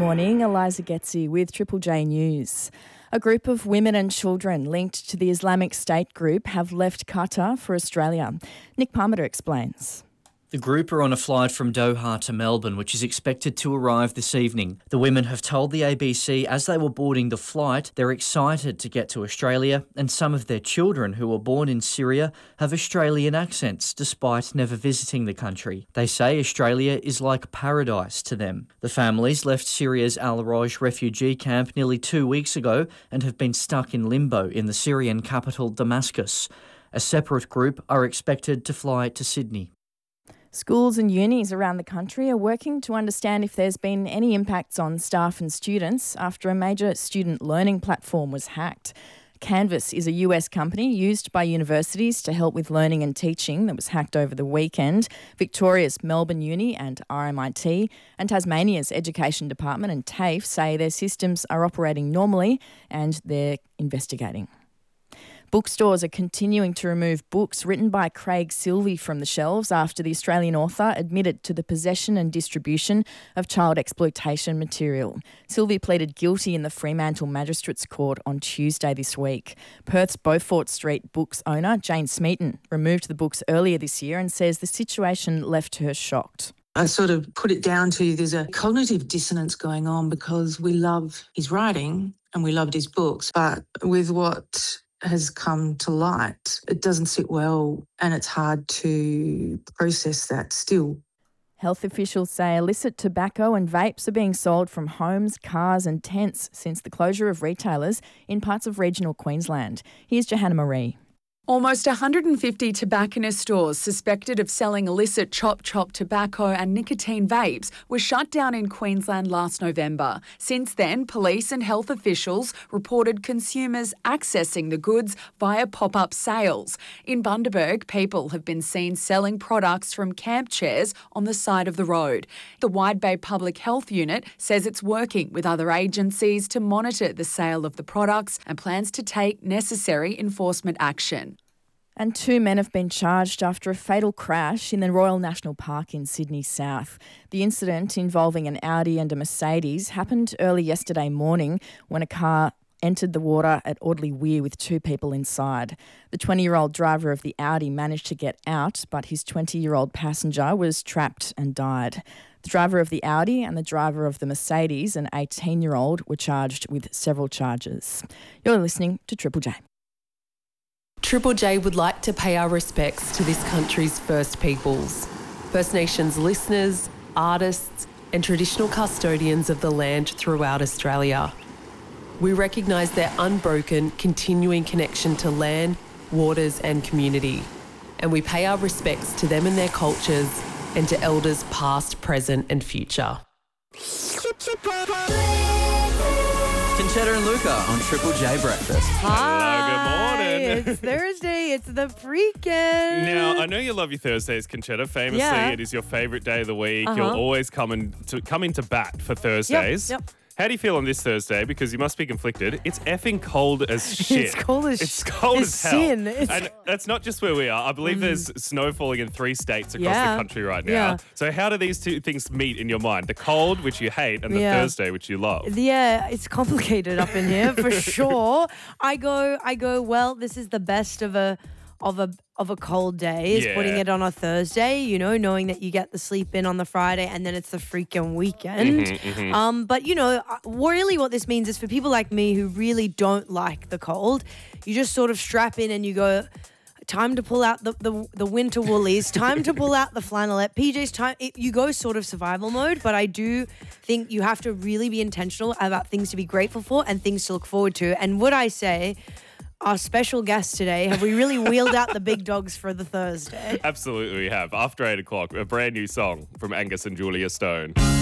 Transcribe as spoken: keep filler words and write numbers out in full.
morning, Eliza Getzi with Triple J News. A group of women and children linked to the Islamic State group have left Qatar for Australia. Nick Parmiter explains. The group are on a flight from Doha to Melbourne, which is expected to arrive this evening. The women have told the A B C as they were boarding the flight they're excited to get to Australia, and some of their children who were born in Syria have Australian accents despite never visiting the country. They say Australia is like paradise to them. The families left Syria's Al-Roj refugee camp nearly two weeks ago and have been stuck in limbo in the Syrian capital Damascus. A separate group are expected to fly to Sydney. Schools and unis around the country are working to understand if there's been any impacts on staff and students after a major student learning platform was hacked. Canvas is a U S company used by universities to help with learning and teaching that was hacked over the weekend. Victoria's Melbourne Uni and R M I T and Tasmania's Education Department and TAFE say their systems are operating normally and they're investigating. Bookstores are continuing to remove books written by Craig Silvey from the shelves after the Australian author admitted to the possession and distribution of child exploitation material. Silvey pleaded guilty in the Fremantle Magistrates Court on Tuesday this week. Perth's Beaufort Street Books owner, Jane Smeaton, removed the books earlier this year and says the situation left her shocked. I sort of put it down to there's a cognitive dissonance going on because we love his writing and we loved his books, but with what has come to light, it doesn't sit well and it's hard to process that still. Health officials say illicit tobacco and vapes are being sold from homes, cars and tents since the closure of retailers in parts of regional Queensland. Here's Johanna Marie. Almost one hundred fifty tobacconist stores suspected of selling illicit chop chop tobacco and nicotine vapes were shut down in Queensland last November. Since then, police and health officials reported consumers accessing the goods via pop-up sales. In Bundaberg, people have been seen selling products from camp chairs on the side of the road. The Wide Bay Public Health Unit says it's working with other agencies to monitor the sale of the products and plans to take necessary enforcement action. And two men have been charged after a fatal crash in the Royal National Park in Sydney South. The incident involving an Audi and a Mercedes happened early yesterday morning when a car entered the water at Audley Weir with two people inside. The twenty-year-old driver of the Audi managed to get out, but his twenty-year-old passenger was trapped and died. The driver of the Audi and the driver of the Mercedes, an eighteen-year-old, were charged with several charges. You're listening to Triple J. Triple J would like to pay our respects to this country's First Peoples, First Nations listeners, artists and traditional custodians of the land throughout Australia. We recognise their unbroken, continuing connection to land, waters and community, and we pay our respects to them and their cultures and to elders past, present and future. Conchetta and Luca on Triple J Breakfast. Hi. Hello, good morning. It's Thursday. It's the freaking. Now, I know you love your Thursdays, Conchetta. Famously, yeah. It is your favourite day of the week. Uh-huh. You'll always come, in to, come into bat for Thursdays. Yep, yep. How do you feel on this Thursday? Because you must be conflicted. It's effing cold as shit. It's cold as It's cold as as hell. sin. It's And that's not just where we are. I believe Mm. there's snow falling in three states across Yeah. the country right now. Yeah. So how do these two things meet in your mind? The cold, which you hate, and the Yeah. Thursday, which you love. Yeah, it's complicated up in here for sure. I go, I go. Well, this is the best of a, of a, of a cold day. Is Yeah. putting it on a Thursday. You know, knowing that you get the sleep in on the Friday, and then it's the freaking weekend. Mhm, mhm. Um, but you know, uh, really, what this means is for people like me who really don't like the cold, you just sort of strap in and you go. Time to pull out the, the, the winter woolies. Time to pull out the flannelette. P Js, time, it, you go sort of survival mode, but I do think you have to really be intentional about things to be grateful for and things to look forward to. And would I say, our special guest today, have we really wheeled out the big dogs for the Thursday? Absolutely we have. After eight o'clock, a brand new song from Angus and Julia Stone.